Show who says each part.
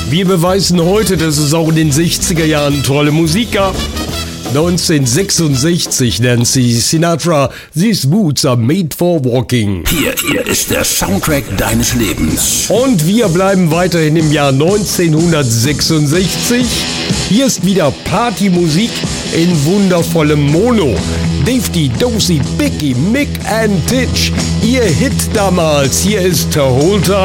Speaker 1: Wir beweisen heute, dass es auch in den 60er Jahren tolle Musik gab. 1966 Nancy Sinatra, These Boots are made for walking.
Speaker 2: Hier ist der Soundtrack deines Lebens.
Speaker 1: Und wir bleiben weiterhin im Jahr 1966. Hier ist wieder Partymusik in wundervollem Mono. Dave, Dozy, Bicky, Mick and Titch, ihr Hit damals. Hier ist The Whole Time.